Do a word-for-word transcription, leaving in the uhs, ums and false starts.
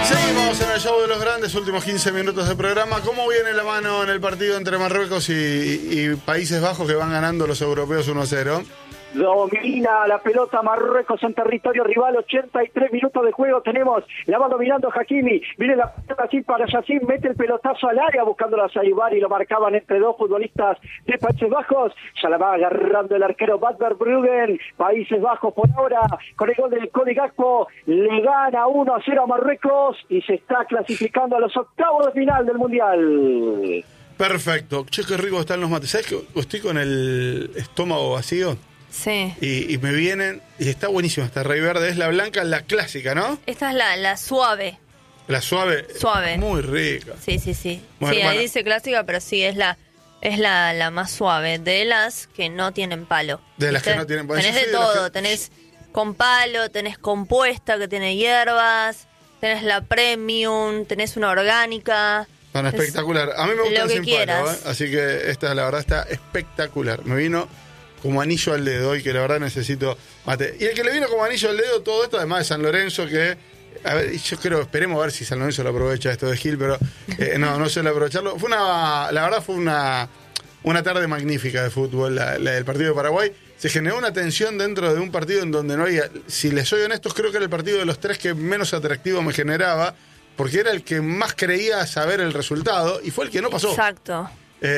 Seguimos en el show de los grandes, últimos quince minutos de programa. ¿Cómo viene la mano en el partido entre Marruecos y, y Países Bajos, que van ganando los europeos uno a cero? Domina la pelota Marruecos en territorio rival, ochenta y tres minutos de juego tenemos, la va dominando Hakimi, viene la pelota así para Yacine, mete el pelotazo al área buscando a Sayubari, y lo marcaban entre dos futbolistas de Países Bajos, ya la va agarrando el arquero Van der Bruggen. Países Bajos por ahora, con el gol del Cody Gakpo, le gana uno a cero a Marruecos y se está clasificando a los octavos de final del Mundial. Perfecto. Che, qué rico están los mates. ¿Sabes que estoy con el estómago vacío? Sí. Y, y me vienen, y está buenísima esta Rey Verde, es la blanca, la clásica, ¿no? Esta es la, la suave. La suave. Suave. Muy rica. Sí, sí, sí. Bueno, sí, hermana, ahí dice clásica, pero sí, es la es la, la más suave. De las que no tienen palo. De las ¿viste? que no tienen palo. Tenés Yo de soy de las todo. que- Tenés con palo, tenés compuesta, que tiene hierbas, tenés la premium, tenés una orgánica. Tan Es espectacular. A mí me gusta lo sin que palo, quieras. ¿eh? Así que esta, la verdad, está espectacular. Me vino como anillo al dedo y que la verdad necesito mate. Y el que le vino como anillo al dedo todo esto, además de San Lorenzo, que a ver, yo creo, esperemos a ver si San Lorenzo lo aprovecha esto de Gil, pero eh, no, no suele aprovecharlo. Fue una, la verdad fue una, una tarde magnífica de fútbol, la, la del partido de Paraguay. Se generó una tensión dentro de un partido en donde no había, si les soy honestos, creo que era el partido de los tres que menos atractivo me generaba, porque era el que más creía saber el resultado y fue el que no pasó. Exacto.